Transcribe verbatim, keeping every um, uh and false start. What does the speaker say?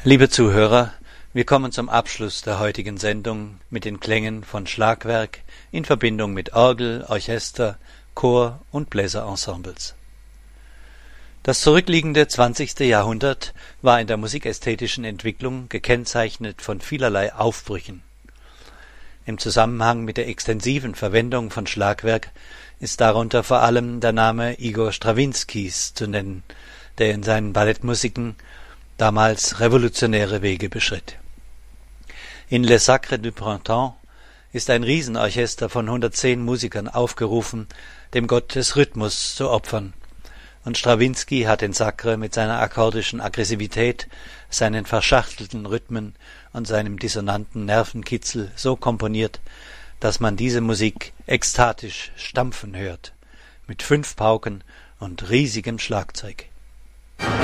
Liebe Zuhörer, wir kommen zum Abschluss der heutigen Sendung mit den Klängen von Schlagwerk in Verbindung mit Orgel, Orchester, Chor und Bläserensembles. Das zurückliegende zwanzigste Jahrhundert war in der musikästhetischen Entwicklung gekennzeichnet von vielerlei Aufbrüchen. Im Zusammenhang mit der extensiven Verwendung von Schlagwerk ist darunter vor allem der Name Igor Strawinskys zu nennen, der in seinen Ballettmusiken damals revolutionäre Wege beschritt. In Les Sacres du Printemps ist ein Riesenorchester von hundertzehn Musikern aufgerufen, dem Gott des Rhythmus zu opfern, und Strawinsky hat den Sacre mit seiner akkordischen Aggressivität, seinen verschachtelten Rhythmen und seinem dissonanten Nervenkitzel so komponiert, dass man diese Musik ekstatisch stampfen hört, mit fünf Pauken und riesigem Schlagzeug.